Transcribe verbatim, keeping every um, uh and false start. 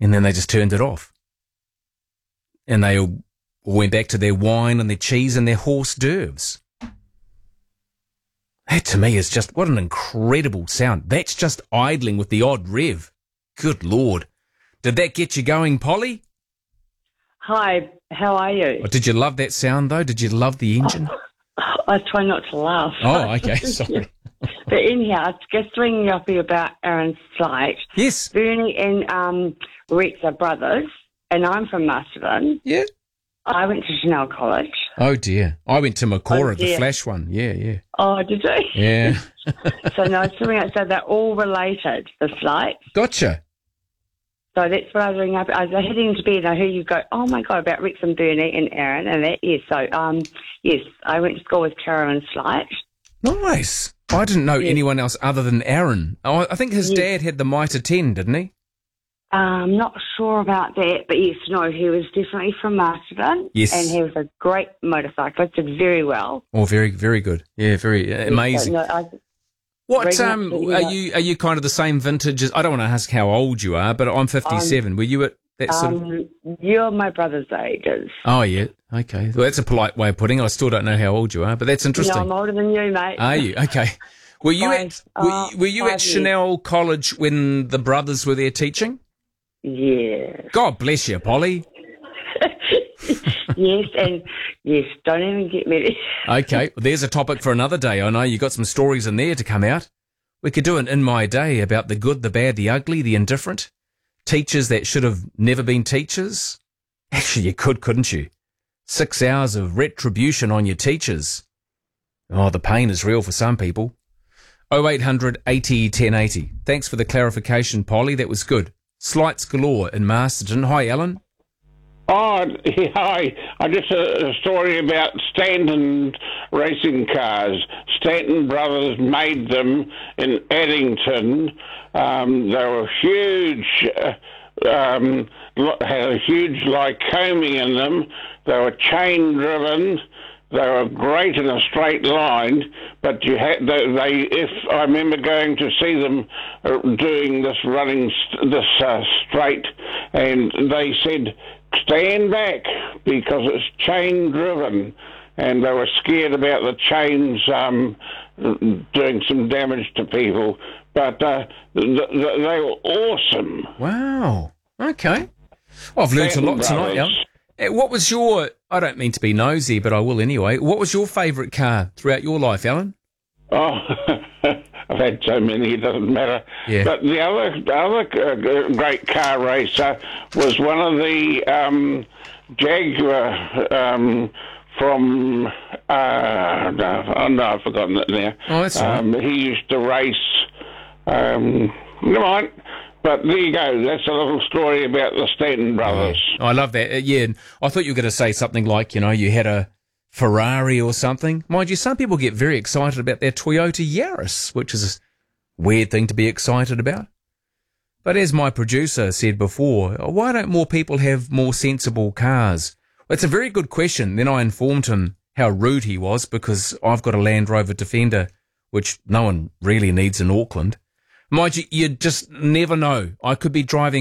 And then they just turned it off. And they all went back to their wine and their cheese and their horse d'oeuvres. That to me is just, what an incredible sound. That's just idling with the odd rev. Good Lord. Did that get you going, Polly? Hi, how are you? Oh, did you love that sound, though? Did you love the engine? Oh, I try not to laugh. Oh, okay, sorry. But anyhow, it's just ringing up you about Aaron's flight. Yes. Bernie and um, Rex are brothers, and I'm from Masterton. Yeah. I went to Chanel College. Oh, dear. I went to Makora, Oh, the dear. Flash one. Yeah, yeah. Oh, did you? Yeah. So, no, it's something like- so they're all related, the flights. Gotcha. So that's what I was ringing up. I was heading to bed and I heard you go, oh, my God, about Rex and Bernie and Aaron and that. Yes, so, um, yes, I went to school with Carolyn's flight. Nice. I didn't know Yes. anyone else other than Aaron. Oh, I think his Yes. dad had the Mitre ten, didn't he? I'm not sure about that, but yes, no, he was definitely from Masterton. Yes. And he was a great motorcyclist, did very well. Oh, very, very good. Yeah, very uh, amazing. So, no, I, What Very um much, are yeah. you? Are you kind of the same vintage as? I don't want to ask how old you are, but I'm fifty-seven. Were you at that sort of? um, you're my brother's ages. Oh yeah, okay. Well, that's a polite way of putting it. I still don't know how old you are, but that's No, interesting. I'm older than you, mate. Are you okay? Were you Five, at? Were, uh, you- were you five at years. Chanel College when the brothers were there teaching? Yes. God bless you, Polly. Yes, and yes, don't even get me. Okay, well, there's a topic for another day. I know you got some stories in there to come out. We could do an In My Day about the good, the bad, the ugly, the indifferent. Teachers that should have never been teachers. Actually, you could, couldn't you? Six hours of retribution on your teachers. Oh, the pain is real for some people. oh eight hundred eighty ten eighty. Thanks for the clarification, Polly. That was good. Slights galore in Masterton. Hi, Alan. Oh, hi. I just a, a story about Stanton racing cars. Stanton Brothers made them in Addington. Um, they were huge, uh, um, lo- had a huge Lycoming in them. They were chain driven. They were great in a straight line, but you had they. they if I remember going to see them uh, doing this running st- this uh, straight, and they said, stand back because it's chain driven, and they were scared about the chains um, doing some damage to people. But uh, th- th- they were awesome. Wow. Okay. Well, I've learnt a lot tonight, Alan. Eh, What was your, I don't mean to be nosy, but I will anyway. What was your favourite car throughout your life, Alan? Oh, I've had so many, it doesn't matter. Yeah. But the other the other uh, great car racer was one of the um, Jaguar um, from, uh, no, oh no, I've forgotten it now. Oh, that's all right. um, He used to race, um, never mind. But there you go, that's a little story about the Stanton brothers. Oh, I love that. Uh, yeah, and I thought you were going to say something like, you know, you had a Ferrari or something. Mind you, some people get very excited about their Toyota Yaris, which is a weird thing to be excited about. But as my producer said before, why don't more people have more sensible cars? Well, it's a very good question. Then I informed him how rude he was because I've got a Land Rover Defender, which no one really needs in Auckland. Mind you, you just never know. I could be driving